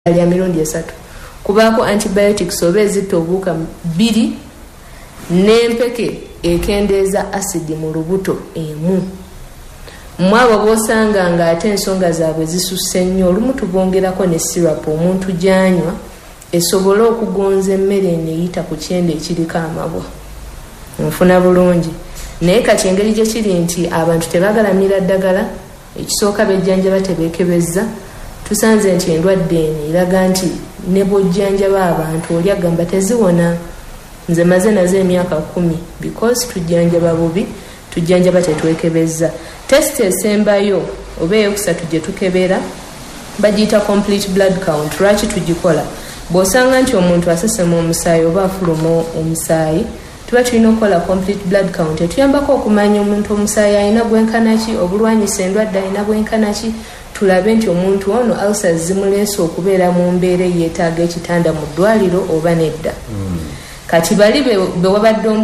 ya mirundi esatu kubaako antibiotics oba ezita obuuka 2 n'empeke ekendeeza acid mu lubuto emu. Mwabo bosanga nga ate ensonga zaabwe zisusse nnyo olumu tubongerako ne syrup omuntu gyanywa esobola okugonza emmere neyita ku kyende ekiriko amabwa. Nfuna bulungi. Naye kati engeri gye kiri nti abantu tebagalamira ddagala ekisooka bejjanjaba tebeekebezza. Tusanze nti endwadde eno eraga nti ne bw'ojjanjaba abantu oli agamba teziwona. Nze maze nazo emyaka 10 because tujjanjaba bubi tujjanjaba tetwekebezza. Test esembayo oba eyokusatu gye tukebera bagiyita complete blood count. Lwaki tugikola? Bw'osanga nti omuntu asesema omusaayi oba afuluma omusaayi tuba tulina okukola complete blood count etuyambako okumanya omuntu omusaayi alina bwenkana ki, obulwanyisa endwadde alina bwenkana ki, tulabe nti omuntu ono ulcers zimuleese okubeera mu mbeera yeetaaga ekitanda mu ddwaliro oba nedda. Kati bali be wabadde